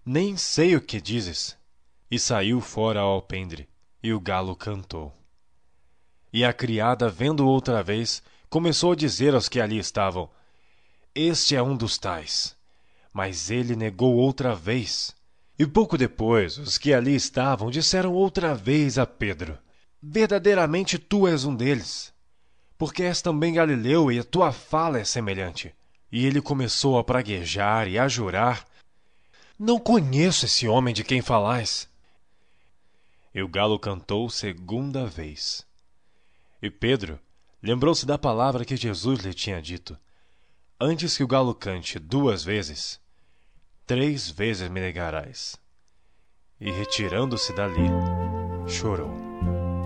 Nem sei o que dizes. E saiu fora ao alpendre, e o galo cantou. E a criada, vendo outra vez, começou a dizer aos que ali estavam: Este é um dos tais. Mas ele negou outra vez. E pouco depois, os que ali estavam disseram outra vez a Pedro: Verdadeiramente tu és um deles, porque és também galileu e a tua fala é semelhante. E ele começou a praguejar e a jurar: Não conheço esse homem de quem falais. E o galo cantou segunda vez. E Pedro lembrou-se da palavra que Jesus lhe tinha dito: Antes que o galo cante 2 vezes, 3 vezes me negarás. E retirando-se dali, chorou.